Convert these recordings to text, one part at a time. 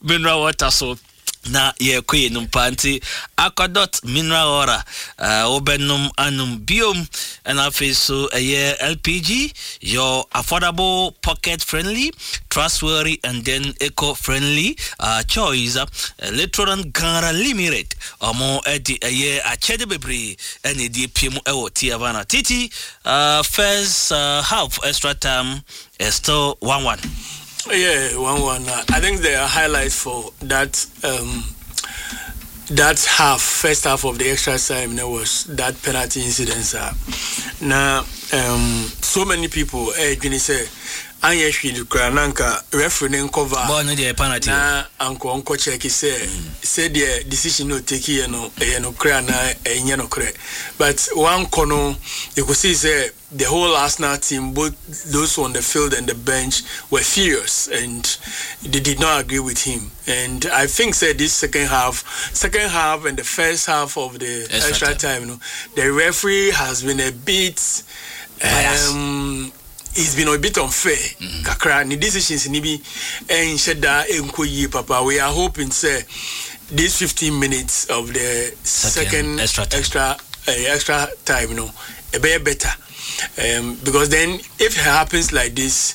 mineral water so na ye kwe numpanti aquadot mineral water obenum anum biom and afiso a year LPG, your affordable, pocket friendly, trustworthy and then eco friendly choice. Electron Gara Limited or more at the a year a chedebri and the DPM Tiavana Titi first half extra time is still 1-1. Yeah, 1-1. I think the highlight for that that first half of the extra time, there was that penalty incident. Now, so many people, say, Anya Shili Krananka referee cover. Born the penalty. Na uncle check said the decision no take no krana no kre. But one corner you could see say the whole Arsenal team, both those on the field and the bench, were furious and they did not agree with him. And I think said this second half and the first half of the extra time, the referee has been a bit it's been a bit unfair. Kakra ni decisions ni bi ensheda enkoyi papa. We are hoping say these 15 minutes of the second extra time a bit better. Because then if it happens like this,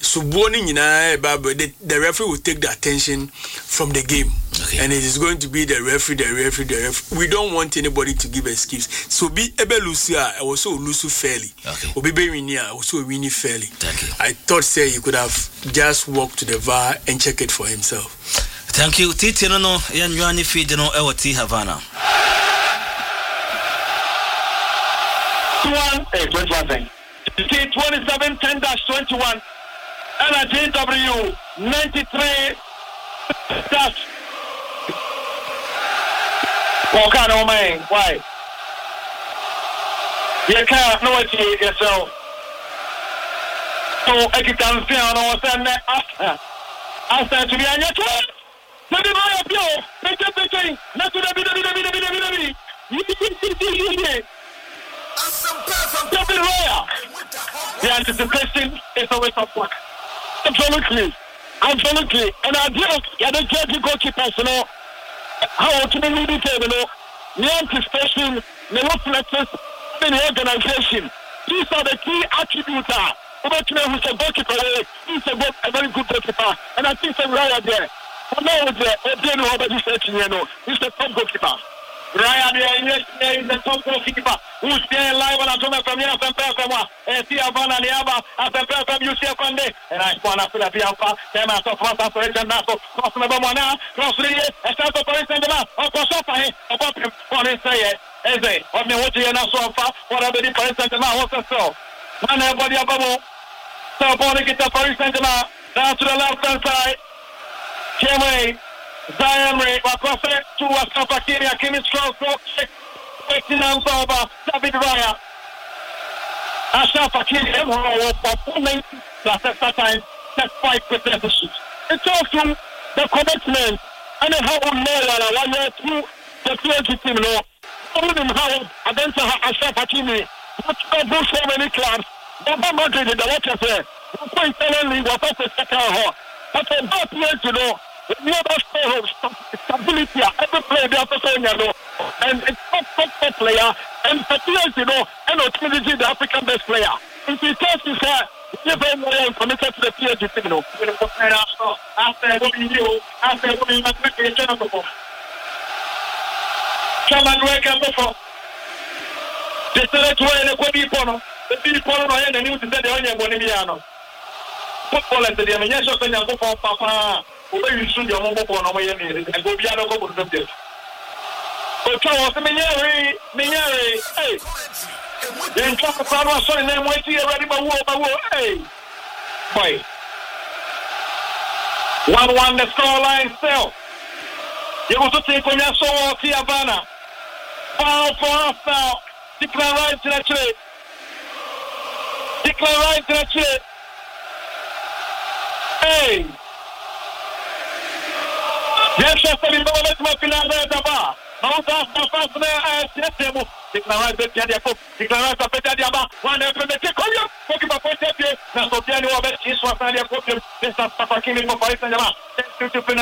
the referee will take the attention from the game. Okay. And it is going to be the referee. We don't want anybody to give excuse. So be able Lucia, I was so lose fairly. Okay. Or be I was so winning fairly. Thank you. I thought say he could have just walked to the VAR and check it for himself. Thank you. Titi no yanwani feed no ewati Havana. 21 10-21 LJW 93 dash. Walk on, man. Why? You can't know it yourself. So I can see on our son after to be on your turn. Let me buy up you. Not to the the anticipation is always up work. Absolutely. And I don't judge the goalkeepers, how to be leading table, the anticipation, the reflexes in the organization. These are the key attributes. Who's a goalkeeper, he's a very good goalkeeper. And I think so right there. For now, he's the top goalkeeper. Ryan is the top goalkeeper. Who's there live on a from here from Perkama, Tiavana Niaba, and from UCF Conde, and I want to fill up Yampa, Tema of Cross Operation Naso, Cross Nabamana, Cross Lee, a start operation, or Cross about him, for his say, as they, on the water and so far, whatever the Paris was so. Man, everybody above, so Bonnie get the Paris Saint-Germain, down to the left hand side, Kemway. Zion Ray, across it to Askapakiria, Kimi Strong, waiting on David Raya. Askapakiria, performing plus extra time, that's 5% of shoot. It's also the commitment and how we know 1 year through the PhD team, even how against Askapakiri, not to so many clubs, but Madrid in the water there. We're going to tell you what the second half. But for both years, never stability, every player they have to say, and it's top player, and for years, and ultimately the African best player. If he tells you, sir, you're very well committed to the PhD signal. After going come and wake up before. They said to the people, and the news is that they're only Boliviano. Football and the Yamisha and go for Papa. You should your mobile phone away and go beyond a couple of them. But Minyari, hey. Then talk about our son and then wait here ready by war, hey. Boy. 1-1 the scoreline still. You want to take on your soul, Tiavana. Foul for us now. Declare right to the trade. Hey. Yes, I'm going to my final the bar. Now that's the first there. Declare the Diaba. One of the take on you. Talking about point of view. Now, so Piano, this was the problem. This is Papa King for Paris Saint-Germain.